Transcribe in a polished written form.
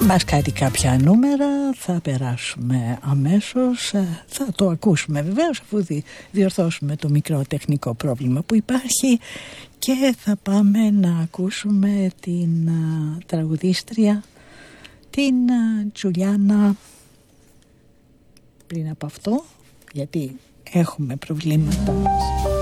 Μας κάνει κάποια νούμερα, θα περάσουμε αμέσως, θα το ακούσουμε βεβαίως αφού διορθώσουμε το μικρό τεχνικό πρόβλημα που υπάρχει, και θα πάμε να ακούσουμε την τραγουδίστρια, την Τζουλιάνα. Πριν από αυτό, γιατί έχουμε προβλήματα